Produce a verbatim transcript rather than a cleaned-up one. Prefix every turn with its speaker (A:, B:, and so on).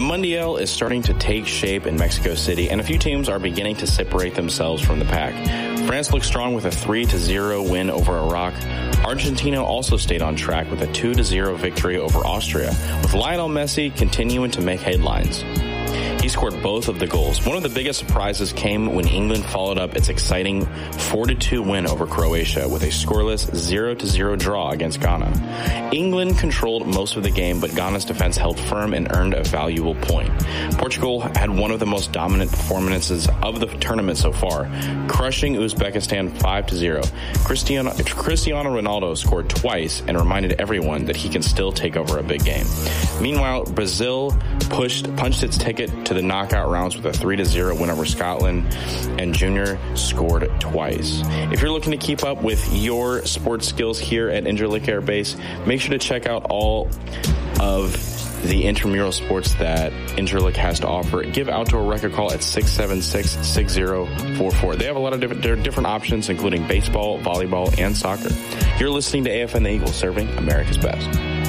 A: Mundial is starting to take shape in Mexico City, and a few teams are beginning to separate themselves from the pack. France looks strong with a three to zero win over Iraq. Argentina also stayed on track with a two to zero victory over Austria, with Lionel Messi continuing to make headlines. He scored both of the goals. One of the biggest surprises came when England followed up its exciting four to two win over Croatia with a scoreless zero to zero draw against Ghana. England controlled most of the game, but Ghana's defense held firm and earned a valuable point. Portugal had one of the most dominant performances of the tournament so far, crushing Uzbekistan five to zero. Cristiano, Cristiano Ronaldo scored twice and reminded everyone that he can still take over a big game. Meanwhile, Brazil pushed punched its ticket to the knockout rounds with a three to zero win over Scotland, and Junior scored twice. If you're looking to keep up with your sports skills here at Incirlik Air Base, make sure to check out all of the intramural sports that Incirlik has to offer. Give Outdoor Rec a call at six seven six, six zero four four. They have a lot of different, different options, including baseball, volleyball, and soccer. You're listening to A F N The Eagle, serving America's best.